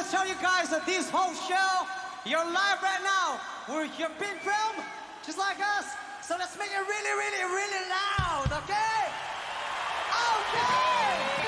tell you guys that this whole show, you're live right now. We're your big film, just like us. So let's make it really, really, really loud.